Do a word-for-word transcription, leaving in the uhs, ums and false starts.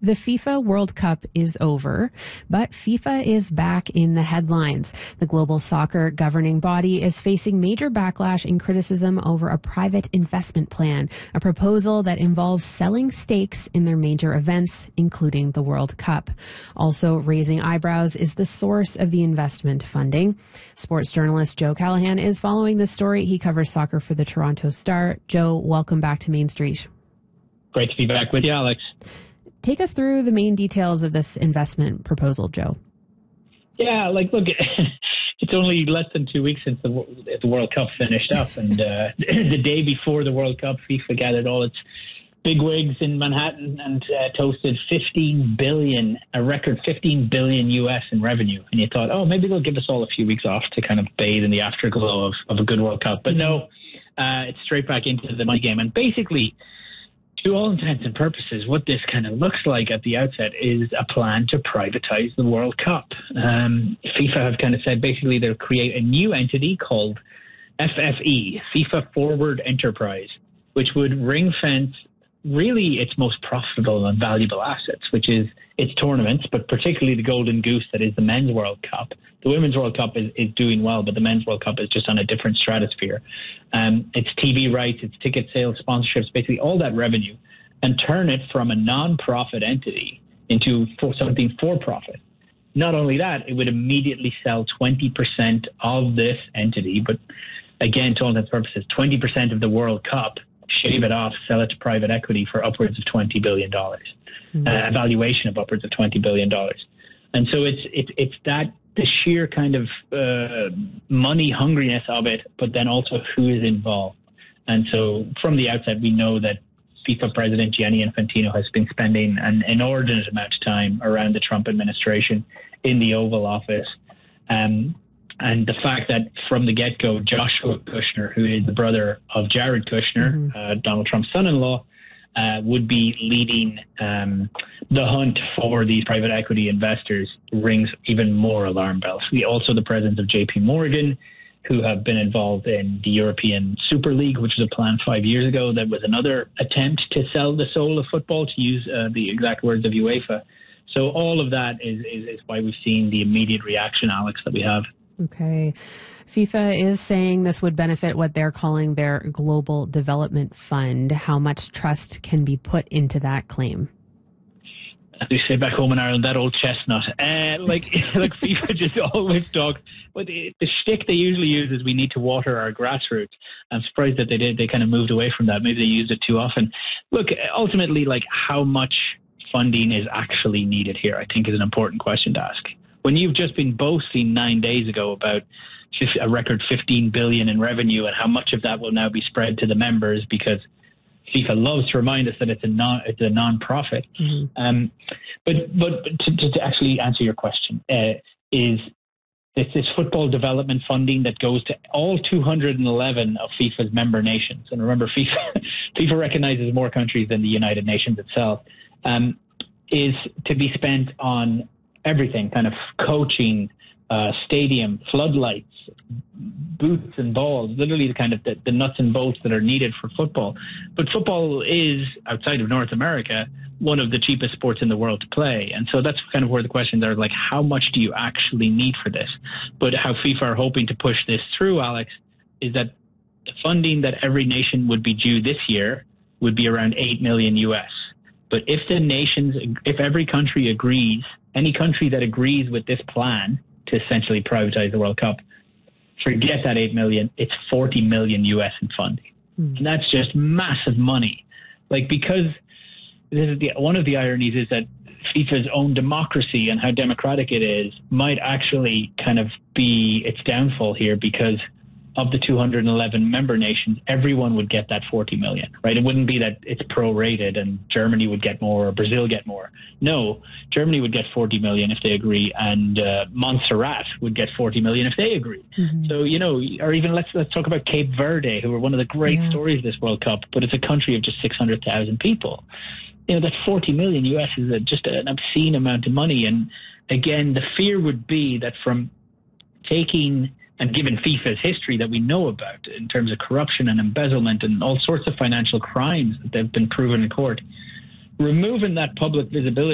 The FIFA World Cup is over, but FIFA is back in the headlines. The global soccer governing body is facing major backlash and criticism over a private investment plan, a proposal that involves selling stakes in their major events, including the World Cup. Also raising eyebrows is the source of the investment funding. Sports journalist Joe Callahan is following this story. He covers soccer for the Toronto Star. Joe, welcome back to Main Street. Great to be back with you, Alex. Take us through the main details of this investment proposal, Joe. Yeah, like, look, it's only less than two weeks since the, the World Cup finished up. And uh, the day before the World Cup, FIFA gathered all its bigwigs in Manhattan and uh, toasted fifteen billion, a record fifteen billion U S in revenue. And you thought, oh, maybe they'll give us all a few weeks off to kind of bathe in the afterglow of, of a good World Cup. But no, uh, it's straight back into the money game. And basically, to all intents and purposes, what this kind of looks like at the outset is a plan to privatize the World Cup. Um, FIFA have kind of said basically they'll create a new entity called F F E, FIFA Forward Enterprise, which would ring fence really its most profitable and valuable assets, which is its tournaments, but particularly the golden goose that is the Men's World Cup. The Women's World Cup is, is doing well, but the Men's World Cup is just on a different stratosphere. Um, it's T V rights, it's ticket sales, sponsorships, basically all that revenue, and turn it from a non-profit entity into for something for-profit. Not only that, it would immediately sell twenty percent of this entity, but again, to all intents and purposes, twenty percent of the World Cup, shave it off, sell it to private equity for upwards of twenty billion dollars, mm-hmm. uh, a valuation of upwards of twenty billion dollars. And so it's, it's, it's that, the sheer kind of uh, money hungriness of it, but then also who is involved. And so from the outset, we know that FIFA President Gianni Infantino has been spending an inordinate amount of time around the Trump administration in the Oval Office. Um, and the fact that from the get-go, Joshua Kushner, who is the brother of Jared Kushner, mm-hmm. uh, Donald Trump's son-in-law, uh, would be leading um, the hunt for these private equity investors rings even more alarm bells. We also the presence of J P Morgan, who have been involved in the European Super League, which was a plan five years ago. That was another attempt to sell the soul of football, to use uh, the exact words of UEFA. So all of that is, is, is why we've seen the immediate reaction, Alex, that we have. Okay. FIFA is saying this would benefit what they're calling their Global Development Fund. How much trust can be put into that claim? As we say back home in Ireland, that old chestnut. Uh, like, like FIFA just always talk. But the, the shtick they usually use is we need to water our grassroots. I'm surprised that they did. They kind of moved away from that. Maybe they used it too often. Look, ultimately, like how much funding is actually needed here, I think is an important question to ask. When you've just been boasting nine days ago about a record fifteen billion in revenue and how much of that will now be spread to the members because FIFA loves to remind us that it's a non it's a non-profit. Mm-hmm. Um, but but to, to, to actually answer your question, uh, is it's this football development funding that goes to all two hundred eleven of FIFA's member nations. And remember, FIFA FIFA recognizes more countries than the United Nations itself. Um, is to be spent on everything, kind of coaching, uh, stadium, floodlights, boots and balls, literally the kind of the, the nuts and bolts that are needed for football. But football is, outside of North America, one of the cheapest sports in the world to play. And so that's kind of where the questions are, like, how much do you actually need for this? But how FIFA are hoping to push this through, Alex, is that the funding that every nation would be due this year would be around eight million U S. But if the nations, if every country agrees, any country that agrees with this plan to essentially privatize the World Cup, forget that eight million, it's forty million U S in funding. Mm. And that's just massive money. Like, because this is the, one of the ironies is that FIFA's own democracy and how democratic it is might actually kind of be its downfall here, because of the two hundred eleven member nations, everyone would get that forty million, right? It wouldn't be that it's prorated and Germany would get more or Brazil get more. No, Germany would get forty million if they agree, and uh, Montserrat would get forty million if they agree. Mm-hmm. So, you know, or even let's let's talk about Cape Verde, who are one of the great yeah. stories of this World Cup, but it's a country of just six hundred thousand people. You know, that forty million U S is a, just an obscene amount of money. And again, the fear would be that from taking, and given FIFA's history that we know about in terms of corruption and embezzlement and all sorts of financial crimes that they've been proven in court, removing that public visibility